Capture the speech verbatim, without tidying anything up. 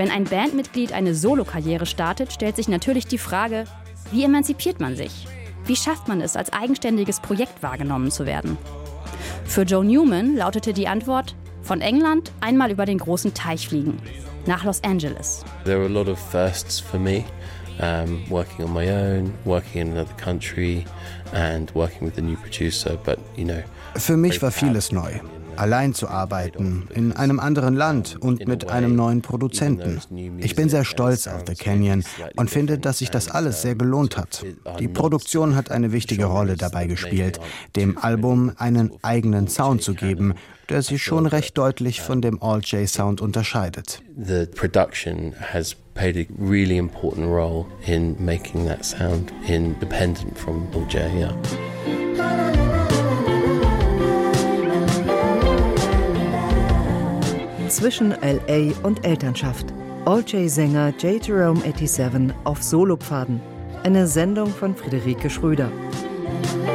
Wenn ein Bandmitglied eine Solokarriere startet, stellt sich natürlich die Frage, wie emanzipiert man sich? Wie schafft man es, als eigenständiges Projekt wahrgenommen zu werden? Für Joe Newman lautete die Antwort, von England einmal über den großen Teich fliegen, nach Los Angeles. There were a lot of firsts for me, um, working on my own, working in another country and working with a new producer, but you know. Für mich war vieles neu. Allein zu arbeiten, in einem anderen Land und mit einem neuen Produzenten. Ich bin sehr stolz auf The Canyon und finde, dass sich das alles sehr gelohnt hat. Die Produktion hat eine wichtige Rolle dabei gespielt, dem Album einen eigenen Sound zu geben, der sich schon recht deutlich von dem Alt-J-Sound unterscheidet. The production has played a really important role in making that sound independent from Alt-J, yeah. Zwischen L A und Elternschaft. Alt-J-Sänger J. Jerome siebenundachtzig auf Solopfaden. Eine Sendung von Friederike Schröder.